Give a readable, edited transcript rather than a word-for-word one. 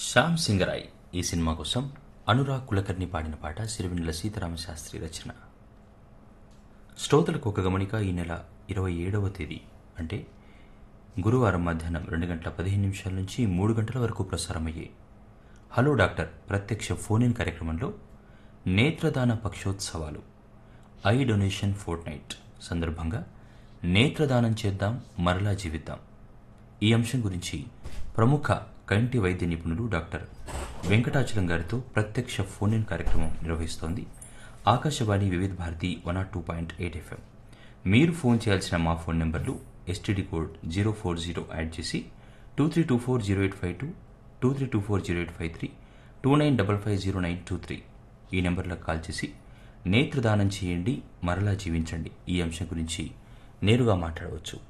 శ్యామ్ సింగరాయ్ ఈ సినిమా కోసం అనురాగ్ కులకర్ణి పాడిన పాట సిరివెన్నెల సీతారామశాస్త్రి రచన. శ్రోతలకు ఒక గమనిక. ఈ నెల 27వ తేదీ అంటే గురువారం మధ్యాహ్నం 2:15 నుంచి 3 గంటల వరకు ప్రసారమయ్యే హలో డాక్టర్ ప్రత్యక్ష ఫోన్ ఇన్ కార్యక్రమంలో నేత్రదాన పక్షోత్సవాలు ఐ డొనేషన్ ఫోర్ట్ నైట్ సందర్భంగా నేత్రదానం చేద్దాం మరలా జీవిద్దాం ఈ అంశం గురించి ప్రముఖ కంటి వైద్య నిపుణులు డాక్టర్ వెంకటాచలం గారితో ప్రత్యక్ష ఫోన్ ఇన్ కార్యక్రమం నిర్వహిస్తోంది ఆకాశవాణి వివిధ భారతి 102.8 FM. మీరు ఫోన్ చేయాల్సిన మా ఫోన్ నెంబర్లు STD కోడ్ 040 యాడ్ చేసి 23240852, 23240853, 29550923 ఈ నెంబర్లకు కాల్ చేసి నేత్రదానం చేయండి మరలా జీవించండి ఈ అంశం గురించి నేరుగా మాట్లాడవచ్చు.